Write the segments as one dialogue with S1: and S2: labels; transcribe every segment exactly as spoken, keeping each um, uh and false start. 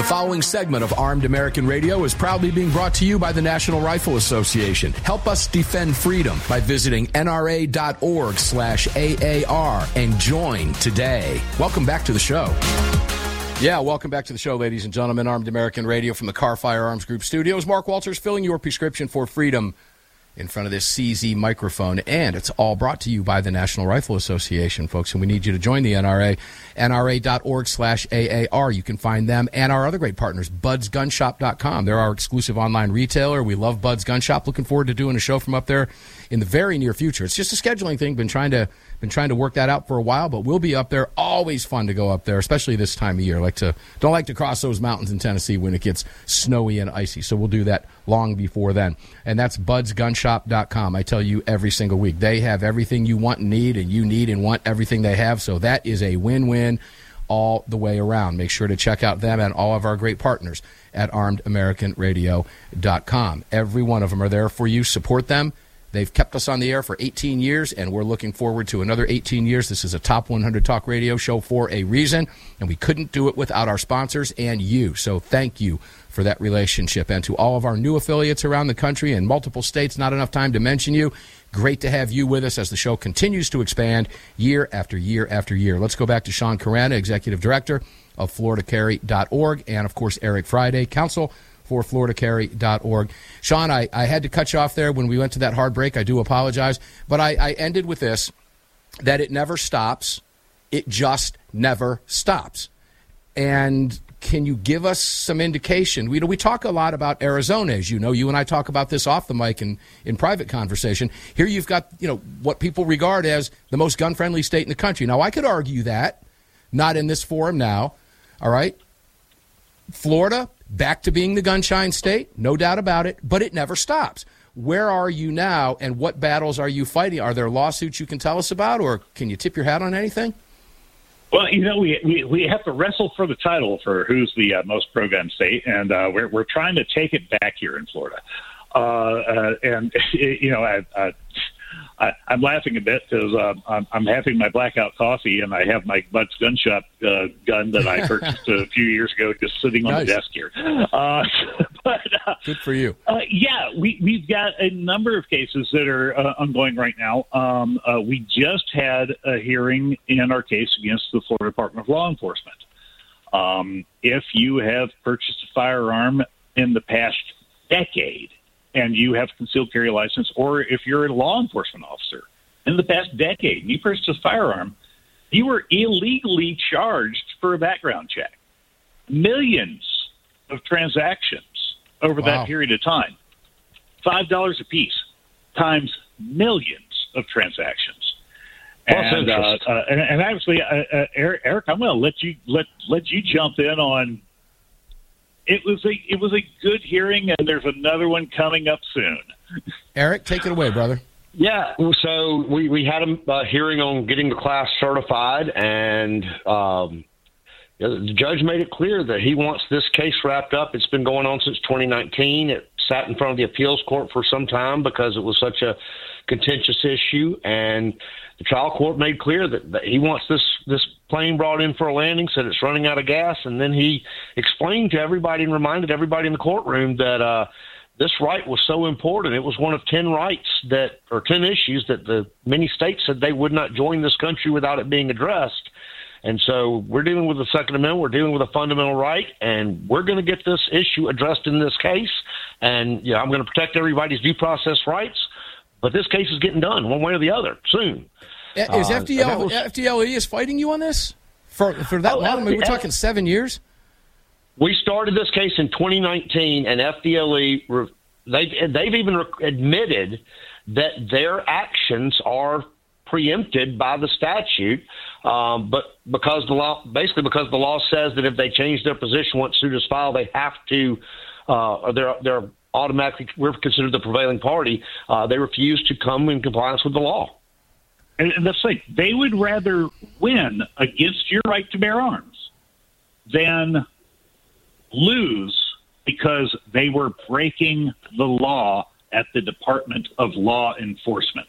S1: following segment of Armed American Radio is proudly being brought to you by the National Rifle Association. Help us defend freedom by visiting N R A dot org slash A A R and join today. Welcome back to the show. Yeah, welcome back to the show, ladies and gentlemen. Armed American Radio from the Car Firearms Group studios. Mark Walters filling your prescription for freedom in front of this C Z microphone, and it's all brought to you by the National Rifle Association, folks, and we need you to join the N R A, N R A dot org slash A A R. You can find them and our other great partners, Buds Gun Shop dot com. They're our exclusive online retailer. We love Buds Gun Shop. Looking forward to doing a show from up there in the very near future. It's just a scheduling thing. Been trying to been trying to work that out for a while, but we'll be up there. Always fun to go up there, especially this time of year. Like to don't like to cross those mountains in Tennessee when it gets snowy and icy. So we'll do that long before then. And that's Buds Gun Shop dot com. I tell you every single week, they have everything you want and need, and you need and want everything they have. So that is a win-win all the way around. Make sure to check out them and all of our great partners at armed american radio dot com. Every one of them are there for you. Support them. They've kept us on the air for eighteen years, and we're looking forward to another eighteen years. This is a Top one hundred Talk Radio show for a reason, and we couldn't do it without our sponsors and you. So thank you for that relationship. And to all of our new affiliates around the country in multiple states, not enough time to mention you, great to have you with us as the show continues to expand year after year after year. Let's go back to Sean Carana, Executive Director of Florida Carry dot org, and, of course, Eric Friday, Counsel for Florida Carry dot org. Sean, I, I had to cut you off there when we went to that hard break. I do apologize. But I, I ended with this, that it never stops. It just never stops. And can you give us some indication? We, we talk a lot about Arizona, as you know. You and I talk about this off the mic and in private conversation. Here you've got, you know, what people regard as the most gun-friendly state in the country. Now, I could argue that, not in this forum now, all right? Florida, back to being the gunshine state, no doubt about it, but it never stops. Where are you now, and what battles are you fighting? Are there lawsuits you can tell us about, or can you tip your hat on anything?
S2: Well, you know, we we, we have to wrestle for the title for who's the uh, most pro-gun state, and uh, we're we're trying to take it back here in Florida. Uh, uh, and, you know, I, I, I, I'm laughing a bit because uh, I'm, I'm having my blackout coffee, and I have my Buds Gun Shop uh, gun that I purchased a few years ago just sitting on nice. the desk here. Uh, but, uh,
S1: Good for you.
S2: Uh, yeah, we, we've got a number of cases that are uh, ongoing right now. Um, uh, we just had a hearing in our case against the Florida Department of Law Enforcement. Um, if you have purchased a firearm in the past decade, and you have a concealed carry license, or if you're a law enforcement officer in the past decade and you purchased a firearm, you were illegally charged for a background check. Millions of transactions over wow. that period of time. five dollars a piece times millions of transactions. And, uh, uh, and, and actually, uh, uh, Eric, Eric, I'm going to let you let let you jump in on. It was a it was a good hearing, and there's another one coming up soon.
S1: Eric, take it away, brother.
S3: Yeah, so we, we had a uh, hearing on getting the class certified, and um, the judge made it clear that he wants this case wrapped up. It's been going on since twenty nineteen. It sat in front of the appeals court for some time because it was such a contentious issue, and the trial court made clear that, that he wants this, this plane brought in for a landing, said it's running out of gas, and then he explained to everybody and reminded everybody in the courtroom that uh, this right was so important. It was one of ten rights that, or ten issues that the many states said they would not join this country without it being addressed. And so we're dealing with the Second Amendment, we're dealing with a fundamental right, and we're going to get this issue addressed in this case. And yeah, I'm going to protect everybody's due process rights, but this case is getting done one way or the other soon.
S1: Is F D L,
S3: uh, was,
S1: F D L E is fighting you on this for for that
S3: oh,
S1: long? I mean, we're talking seven years.
S3: We started this case in twenty nineteen, and F D L E they've they've even admitted that their actions are preempted by the statute, um, but because the law basically because the law says that if they change their position once suit is filed, they have to uh, or they're they're automatically we're considered the prevailing party. Uh, they refuse to come in compliance with the law.
S2: And let's say they would rather win against your right to bear arms than lose because they were breaking the law at the Department of Law Enforcement.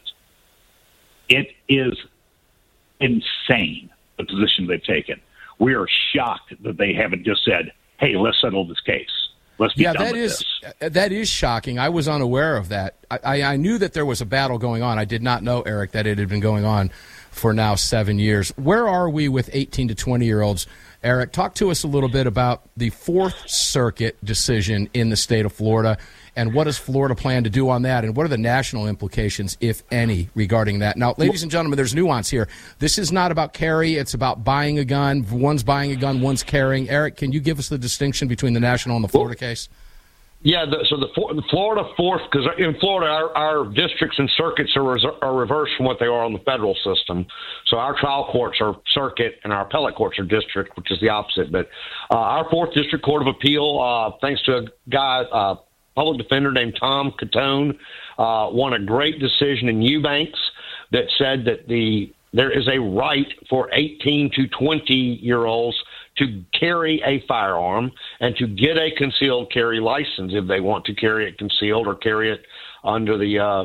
S2: It is insane, the position they've taken. We are shocked that they haven't just said, hey, let's settle this case. Let's be
S1: yeah,
S2: done
S1: that
S2: with
S1: is
S2: this.
S1: that is shocking. I was unaware of that. I, I, I knew that there was a battle going on. I did not know, Eric, that it had been going on for now seven years. Where are we with eighteen to twenty-year-olds? Eric, talk to us a little bit about the Fourth Circuit decision in the state of Florida, and what does Florida plan to do on that, and what are the national implications, if any, regarding that? Now, ladies and gentlemen, there's nuance here. This is not about carry. It's about buying a gun. One's buying a gun, one's carrying. Eric, can you give us the distinction between the national and the Florida case?
S3: Yeah, the, so the, the Florida fourth, because in Florida, our, our districts and circuits are, res, are reversed from what they are on the federal system. So our trial courts are circuit and our appellate courts are district, which is the opposite. But uh, our fourth district court of appeal, uh, thanks to a guy, uh, public defender named Tom Catone, uh, won a great decision in Eubanks that said that the there is a right for eighteen to twenty year olds to carry a firearm and to get a concealed carry license if they want to carry it concealed or carry it under the uh,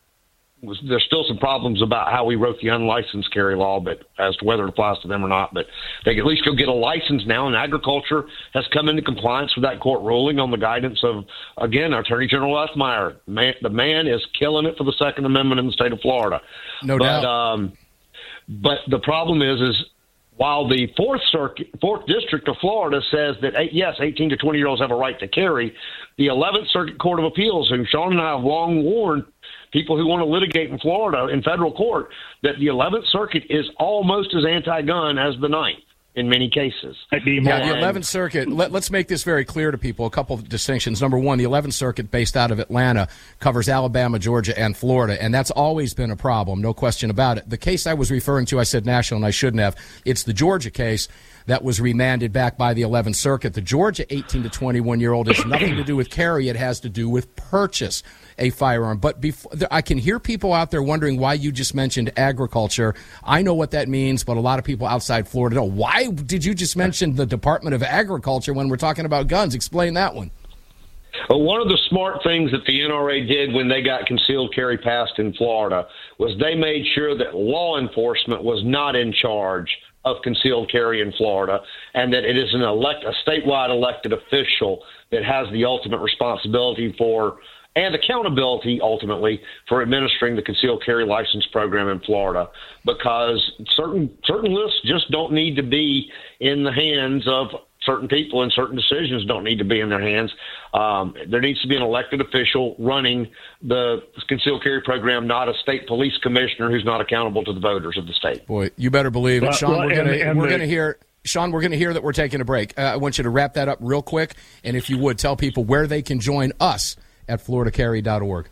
S3: – there's still some problems about how we wrote the unlicensed carry law, but as to whether it applies to them or not. But they can at least go get a license now, and agriculture has come into compliance with that court ruling on the guidance of, again, Attorney General Ethmeyer. Man, the man is killing it for the Second Amendment in the state of Florida.
S1: No
S3: but,
S1: doubt.
S3: Um, but the problem is, is while the Fourth Circuit, Fourth District of Florida says that, yes, eighteen to twenty year olds have a right to carry, the Eleventh Circuit Court of Appeals, who Sean and I have long warned people who want to litigate in Florida in federal court, that the Eleventh Circuit is almost as anti-gun as the Ninth in many cases.
S1: Yeah, the Eleventh Circuit, let, let's make this very clear to people, a couple of distinctions. Number one, the Eleventh Circuit, based out of Atlanta, covers Alabama, Georgia, and Florida, and that's always been a problem, no question about it. The case I was referring to, I said national, and I shouldn't have. It's the Georgia case that was remanded back by the Eleventh Circuit. The Georgia eighteen to twenty-one-year-old has nothing to do with carry. It has to do with purchase a firearm. But before, I can hear people out there wondering why you just mentioned agriculture. I know what that means, but a lot of people outside Florida don't. Why did you just mention the Department of Agriculture when we're talking about guns? Explain that one.
S3: Well, one of the smart things that the N R A did when they got concealed carry passed in Florida was they made sure that law enforcement was not in charge of concealed carry in Florida, and that it is an elect, a statewide elected official that has the ultimate responsibility for and accountability, ultimately, for administering the concealed carry license program in Florida, because certain certain lists just don't need to be in the hands of certain people, and certain decisions don't need to be in their hands. Um, there needs to be an elected official running the concealed carry program, not a state police commissioner who's not accountable to the voters of the state.
S1: Boy, you better believe it.
S2: Well,
S1: Sean,
S2: well,
S1: we're going
S2: and,
S1: we're
S2: and
S1: to hear... Sean, we're going to hear that we're taking a break. Uh, I want you to wrap that up real quick, and if you would, tell people where they can join us at florida carry dot org.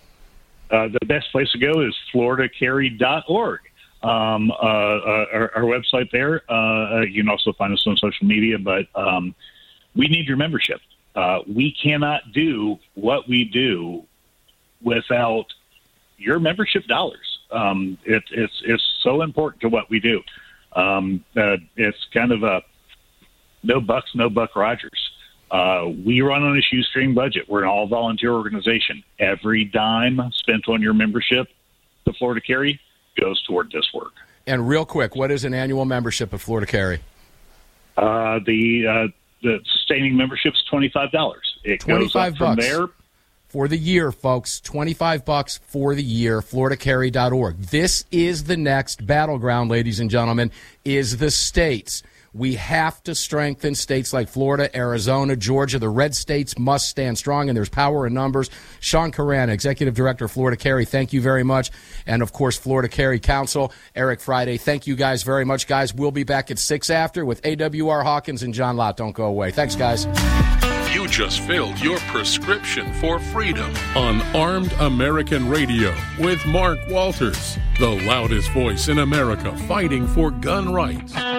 S2: Uh, the best place to go is florida carry dot org. Um, uh, uh, our, our website there. Uh, you can also find us on social media, but um, we need your membership. Uh, we cannot do what we do without your membership dollars. Um, it, it's it's so important to what we do. Um, uh, it's kind of a no bucks, no Buck Rogers. Uh, we run on a shoestring budget. We're an all-volunteer organization. Every dime spent on your membership to Florida Carry goes toward this work.
S1: And real quick, what is an annual membership of Florida Carry?
S2: Uh, the uh, the sustaining membership is twenty-five dollars. It
S1: twenty-five
S2: goes up from
S1: bucks.
S2: there.
S1: For the year, folks, twenty-five bucks for the year, florida carry dot org. This is the next battleground, ladies and gentlemen, is the states. We have to strengthen states like Florida, Arizona, Georgia. The red states must stand strong, and there's power in numbers. Sean Caran, Executive Director of Florida Carry, thank you very much. And, of course, Florida Carry Council, Eric Friday, thank you guys very much. Guys, we'll be back at six after with A W R Hawkins and John Lott. Don't go away. Thanks, guys.
S4: You just filled your prescription for freedom on Armed American Radio with Mark Walters, the loudest voice in America fighting for gun rights.